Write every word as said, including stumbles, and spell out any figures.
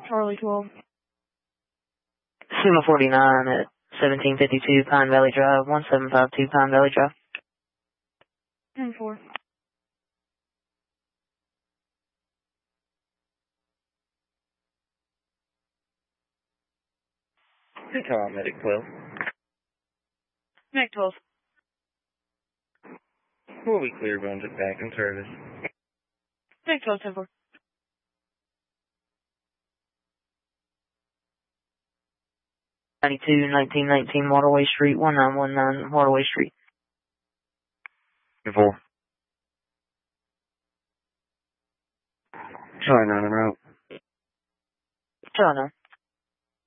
Charlie twelve. SUMA forty-nine at seventeen fifty-two Pine Valley Drive, one seven five two Pine Valley Drive. ten four. Hey, call Medic twelve. Medic twelve. Four week clear bones at back in service. Medic twelve, ten four. ninety-two nineteen nineteen Waterway Street, one nine one nine Waterway Street. ten four. Charlie nine en route. Charlie nine.